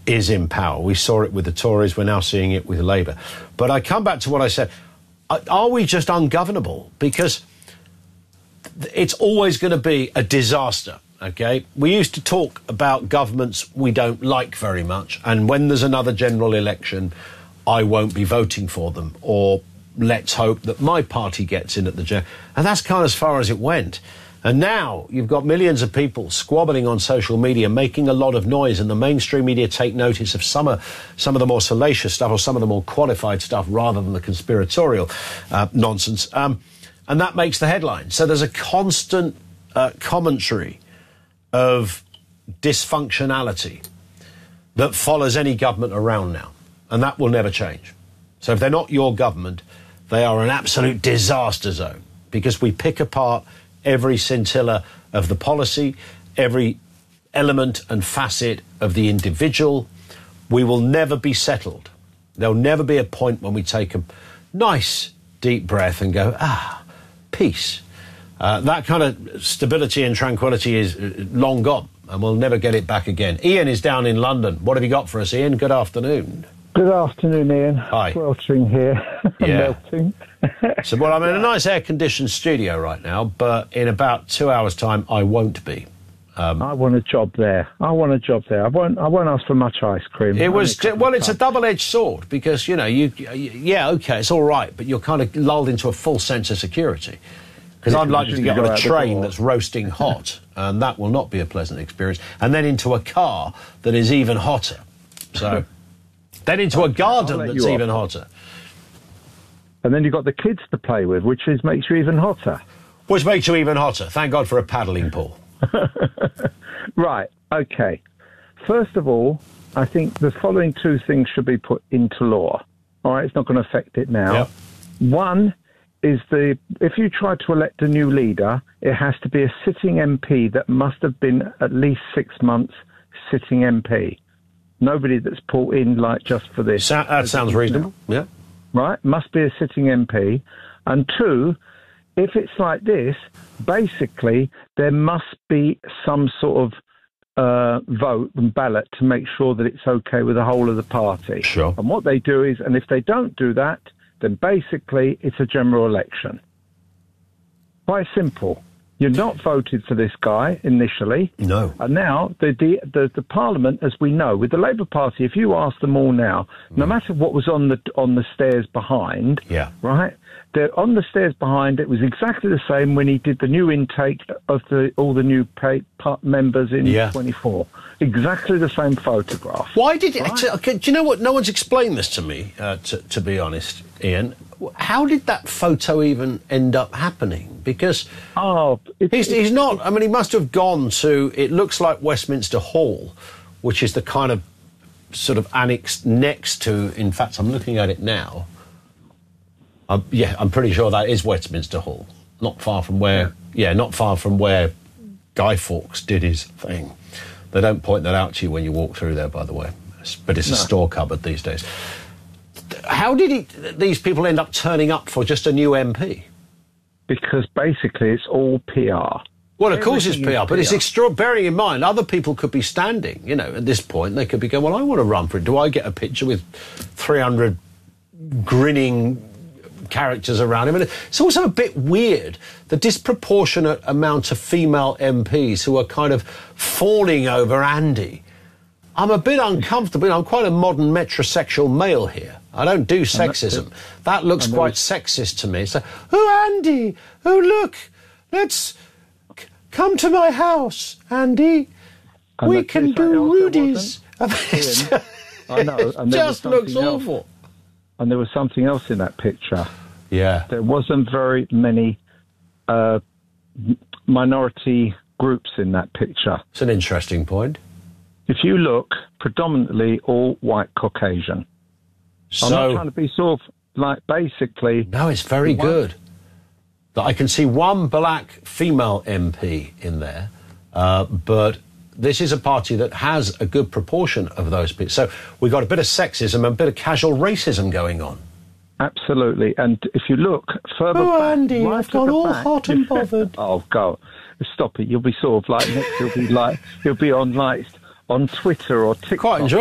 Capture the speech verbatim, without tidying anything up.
is in power. We saw it with the Tories, we're now seeing it with Labour. But I come back to what I said. Are we just ungovernable? Because it's always going to be a disaster, OK? We used to talk about governments we don't like very much, and when there's another general election, I won't be voting for them, or let's hope that my party gets in at the general. And that's kind of as far as it went. And now you've got millions of people squabbling on social media, making a lot of noise, and the mainstream media take notice of some of, some of the more salacious stuff or some of the more qualified stuff rather than the conspiratorial uh, nonsense. Um, and that makes the headline. So there's a constant uh, commentary of dysfunctionality that follows any government around now. And that will never change. So if they're not your government, they are an absolute disaster zone, because we pick apart every scintilla of the policy, every element and facet of the individual. We will never be settled. There'll never be a point when we take a nice deep breath and go, ah, peace. Uh, that kind of stability and tranquility is long gone, and we'll never get it back again. Ian is down in London. What have you got for us, Ian? Good afternoon. Good afternoon, Ian. Hi. Sweltering here. Yeah. Melting. So, well, I'm in a nice air-conditioned studio right now, but in about two hours' time, I won't be. Um, I want a job there. I want a job there. I won't. I won't ask for much ice cream. It was well. It's a double-edged sword, because you know you. Yeah, okay, it's all right, but you're kind of lulled into a false sense of security. Because I'm likely to get on a train that's roasting hot, and that will not be a pleasant experience. And then into a car that is even hotter. So. Then into a garden that's even hotter. And then you've got the kids to play with, which is makes you even hotter. Which makes you even hotter. Thank God for a paddling pool. Right, OK. First of all, I think the following two things should be put into law. All right, it's not going to affect it now. Yep. One is the if you try to elect a new leader, it has to be a sitting M P that must have been at least six months sitting M P. Nobody that's pulled in like just for this. So, that sounds reasonable. Yeah. Right? Must be a sitting M P. And two, if it's like this, basically there must be some sort of uh, vote and ballot to make sure that it's okay with the whole of the party. Sure. And what they do is, and if they don't do that, then basically it's a general election. Quite simple. You're not voted for this guy initially. No. And now the, the the the Parliament, as we know, with the Labour Party, if you ask them all now, mm. no matter what was on the on the stairs behind, yeah, right, they're on the stairs behind. It was exactly the same when he did the new intake of the all the new pay, members in yeah. twenty-four. Exactly the same photograph. Why did it? Right? Okay, do you know what? No one's explained this to me. Uh, to, to be honest, Ian, how did that photo even end up happening? Because oh, it, he's, it, he's not. It, I mean, he must have gone to. It looks like Westminster Hall, which is the kind of sort of annex next to. In fact, I'm looking at it now. I'm, yeah, I'm pretty sure that is Westminster Hall. Not far from where. Yeah, not far from where Guy Fawkes did his thing. They don't point that out to you when you walk through there, by the way. But it's a no. store cupboard these days. How did he, these people end up turning up for just a new M P? Because basically it's all P R. Well, of course it's P R, but it's extra. Bearing in mind, other people could be standing, you know, at this point. They could be going, well, I want to run for it. Do I get a picture with three hundred grinning characters around him? And it's also a bit weird, the disproportionate amount of female M Ps who are kind of fawning over Andy. I'm a bit uncomfortable. I'm quite a modern metrosexual male here. I don't do sexism. That looks quite sexist to me. So, oh, Andy, oh, look, let's c- come to my house, Andy. And we can do Rudy's. I know. It just looks else. awful. And there was something else in that picture. Yeah. There wasn't very many uh, minority groups in that picture. It's an interesting point. If you look, predominantly all white Caucasian. So, I'm not trying to be sort of like basically... No, it's very good. That I can see one black female M P in there, uh, but this is a party that has a good proportion of those people. So we've got a bit of sexism and a bit of casual racism going on. Absolutely. And if you look further oh, back... Andy, right I've gone all back, hot and bothered. Oh, go. Stop it. You'll be sort of like... next you'll be like... You'll be on, like, on Twitter or TikTok. Quite enjoy